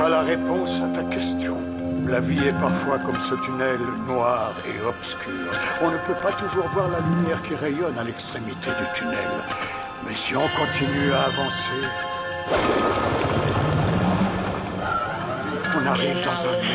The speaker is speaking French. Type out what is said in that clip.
pas la réponse à ta question. La vie est parfois comme ce tunnel noir et obscur. On ne peut pas toujours voir la lumière qui rayonne à l'extrémité du tunnel. Mais si on continue à avancer, on arrive dans un